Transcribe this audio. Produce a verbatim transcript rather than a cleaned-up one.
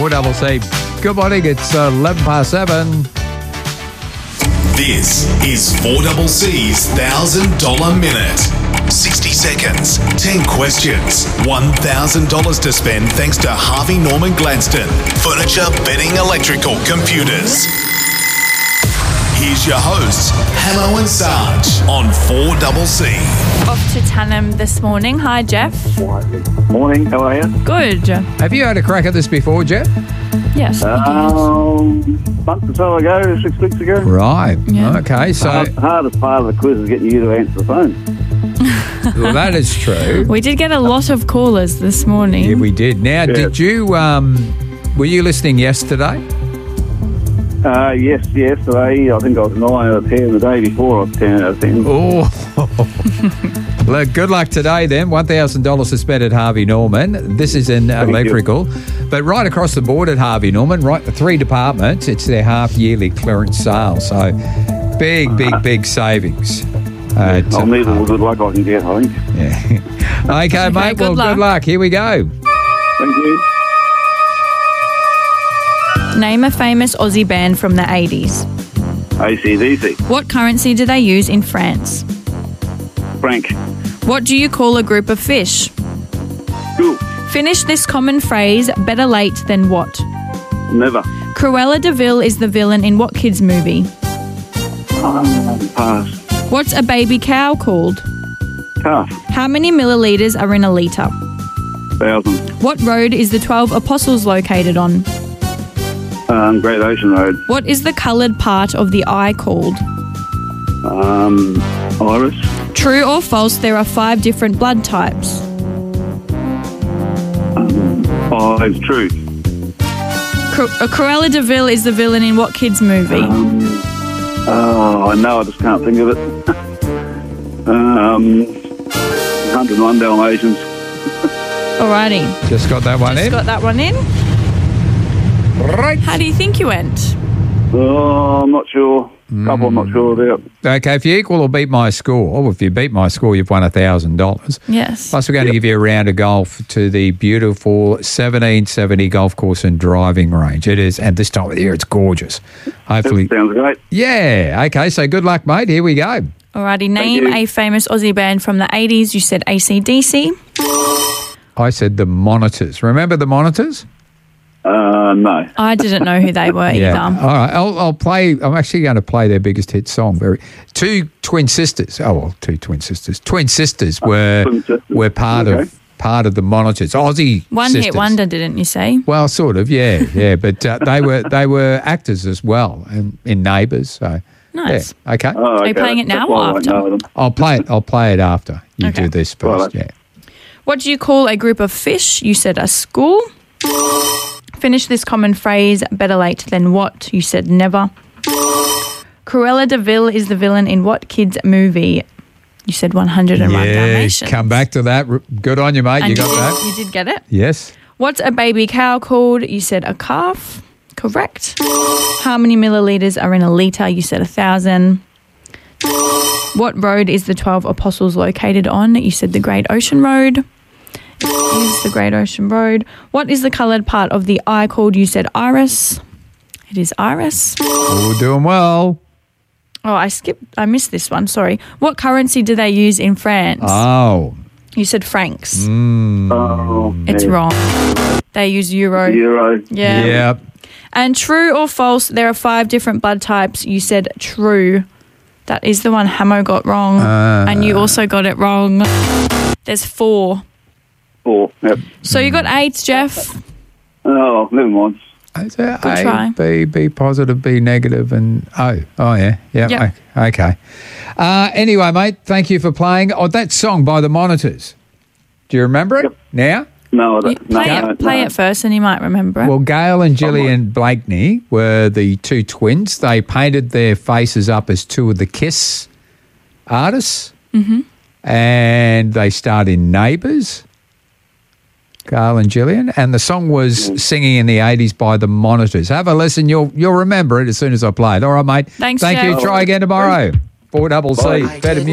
double C. Good morning, it's uh, eleven past seven. This is four double C's one thousand dollars Minute. sixty seconds, ten questions, one thousand dollars to spend thanks to Harvey Norman Gladstone. Furniture, bedding, electrical, computers. Here's your hosts, Hamo and Sarge on four double C. Off to Tannum this morning. Hi, Jeff. Morning, how are you? Good. Have you had a crack at this before, Jeff? Yes. Um, a month or so ago, six weeks ago. Right. Yeah. Okay, so Hard, hardest part of the quiz is getting you to answer the phone. well, that is true. We did get a lot of callers this morning. Yeah, we did. Now, did you, um, were you listening yesterday? Uh, yes, yesterday, I think I was nine out of ten. The day before, I was ten out of ten. Oh. Look, good luck today then. one thousand dollars to spend at Harvey Norman. This is in Thank electrical. But right across the board at Harvey Norman, right, three departments, it's their half-yearly clearance sale. So big, big, big savings. Uh, I'll need all the good luck I can get, I think. Yeah. okay, Okay, mate. good Well, luck. good luck. Here we go. Thank you. Name a famous Aussie band from the eighties. A C D C. What currency do they use in France? Frank. What do you call a group of fish? Cool. Finish this common phrase, better late than what? Never. Cruella de Vil is the villain in what kids' movie? Um, pass. What's a baby cow called? Calf. How many milliliters are in a litre? Thousand. What road is the twelve Apostles located on? Um, Great Ocean Road. What is the coloured part of the eye called? Um, Iris. True or false, there are five different blood types. Oh, it's true. Cru- uh, Cruella de Vil is the villain in what kids' movie? Um, oh, I know, I just can't think of it. um, one hundred one Dalmatians. Alrighty. Just got that one Just in. got that one in. Right. How do you think you went? Oh, I'm not sure. Couple I'm not sure about. Okay, if you equal or beat my score, or if you beat my score, you've won one thousand dollars. Yes. Plus, we're going to give you a round of golf to the beautiful seventeen seventy golf course and driving range. It is, and this time of the year, it's gorgeous. Hopefully. Sounds great. Yeah. Okay, so good luck, mate. Here we go. Alrighty, name you. a famous Aussie band from the eighties. You said A C D C. I said the Monitors. Remember the Monitors? Uh, no. I didn't know who they were Yeah. either. All right. I'll, I'll play. I'm actually going to play their biggest hit song. Very. Two twin sisters. Oh, well, two twin sisters. Twin sisters were twin sisters. were part Okay. of part of the Monitors. Aussie One sisters. hit wonder, didn't you say? Well, sort of. Yeah, yeah. But uh, they were they were actors as well, and in Neighbours. So. Nice. Yeah. Okay. Oh, Are you okay. playing it now That's why or I won't after? know them. I'll play it. I'll play it after you Okay. do this first. Righto. Yeah. What do you call a group of fish? You said a school. Finish this common phrase, better late than what? You said never. Cruella de Vil is the villain in what kids' movie? You said one hundred one Yeah. Dalmatians. Come back to that. R- Good on you, mate. And you got did, that. You did get it. Yes. What's a baby cow called? You said a calf. Correct. How many milliliters are in a litre? You said a thousand. What road is the twelve Apostles located on? You said the Great Ocean Road. It is the Great Ocean Road. What is the coloured part of the eye called? You said iris. It is iris. Well, we're doing well. Oh, I skipped. I missed this one. Sorry. What currency do they use in France? Oh. You said francs. Mm. Oh, It's yeah. wrong. They use euro. Euro. Yeah. Yeah. And true or false, there are five different blood types. You said true. That is the one Hamo got wrong. Uh. And you also got it wrong. There's four. Four. Yep. So you got eight, Jeff. Oh, never mind. Is that Good A, try. B, B positive, B negative, and O? Oh, yeah. Yeah. Yep. o- Okay. Uh, anyway, mate, thank you for playing. Oh, that song by the Monitors. Do you remember it Yep. now? No, I You don't. No, play no, it, play no. it first and you might remember it. Well, Gail and Gillian Blakeney were the two twins. They painted their faces up as two of the Kiss artists. Mm-hmm. And they starred in Neighbours, Gail and Gillian. And the song was singing in the eighties by the Monitors. Have a listen. You'll you'll remember it as soon as I play it. All right, mate. Thanks, Thank you. Jeff. Try again tomorrow. four double C. Better music.